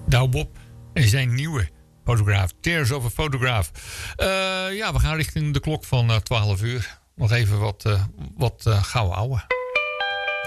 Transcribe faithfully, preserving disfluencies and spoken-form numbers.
Douwe Bob en zijn nieuwe fotograaf. Tears of a Photograph. Uh, ja, we gaan richting de klok van uh, twaalf uur. Nog even wat, uh, wat uh, gouden ouwe.